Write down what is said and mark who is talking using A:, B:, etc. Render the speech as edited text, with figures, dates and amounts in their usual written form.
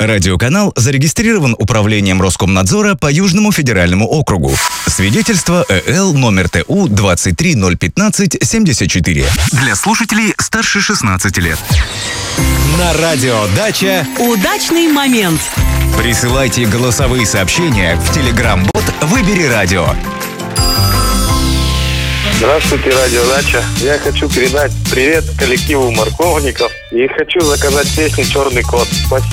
A: Радиоканал зарегистрирован Управлением Роскомнадзора по Южному федеральному округу. Свидетельство ЭЛ номер ТУ 2301574. Для слушателей старше 16 лет. На радио «Дача»
B: удачный момент.
A: Присылайте голосовые сообщения в Telegram-бот «Выбери радио».
C: Здравствуйте, радио «Дача». Я хочу передать привет коллективу морковников и хочу заказать песню «Черный кот». Спасибо.